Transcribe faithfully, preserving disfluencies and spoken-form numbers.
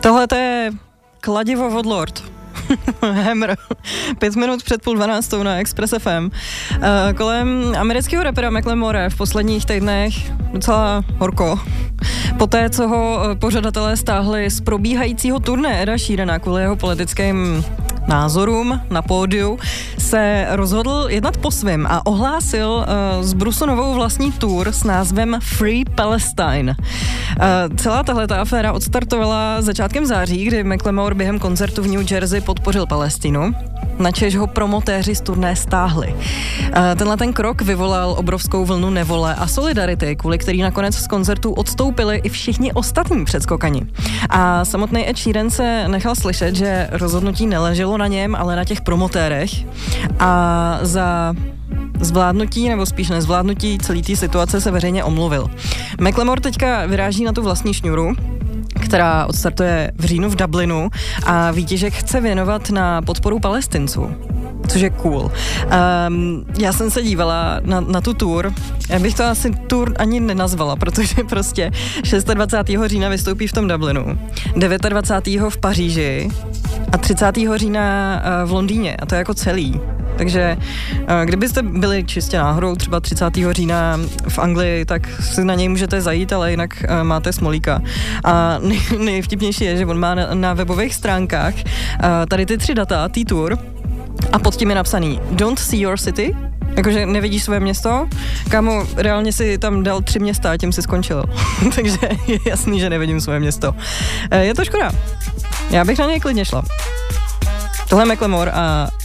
Tohle to je kladivo od Lord. Hammer. Pět minut před půl dvanáctou na Express F M. Uh, kolem amerického rapera Macklemore v posledních týdnech docela horko. Poté, co ho pořadatelé stáhli z probíhajícího turné Eda Sheerana kvůli jeho politickým názorům na pódiu, se rozhodl jednat po svém a ohlásil uh, z Brusu novou vlastní tour s názvem Free Palestine. Uh, celá tahleta aféra odstartovala začátkem září, kdy Macklemore během koncertu v New Jersey podpořil Palestinu, načež ho promotéři z turné stáhli. Uh, tenhle ten krok vyvolal obrovskou vlnu nevole a solidarity, kvůli který nakonec z koncertu odstoupili i všichni ostatní předskokani. A samotný Ed Sheeran se nechal slyšet, že rozhodnutí neleželo na něm, ale na těch promotérech a za zvládnutí, nebo spíš nezvládnutí celé té situace se veřejně omluvil. Macklemore teďka vyráží na tu vlastní šňůru, která odstartuje v říjnu v Dublinu a výtěžek chce věnovat na podporu Palestinců, což je cool. Um, já jsem se dívala na, na tu tour, já bych to asi tour ani nenazvala, protože prostě dvacátého šestého října vystoupí v tom Dublinu, dvacátého devátého v Paříži a třicátého října v Londýně a to je jako celý. Takže kdybyste byli čistě náhodou třeba třicátého října v Anglii, tak si na něj můžete zajít, ale jinak máte smolíka. A nej, nejvtipnější je, že on má na, na webových stránkách tady ty tři data, tý tour, a pod tím je napsaný Don't see your city, jakože nevidíš své město. Kámo, reálně si tam dal tři města a tím si skončil. Takže je jasný, že nevidím své město. Je to škoda. Já bych na něj klidně šla. Tohle je Macklemore a